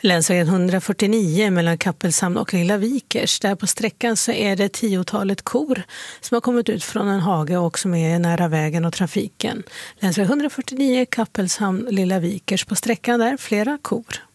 Länsvägen 149 mellan Kappelshamn och Lilla Vikers. Där på sträckan så är det 10-talet kor som har kommit ut från en hage och som är nära vägen och trafiken. Länsväg 149 Kappelshamn Lilla Vikers, på sträckan där flera kor.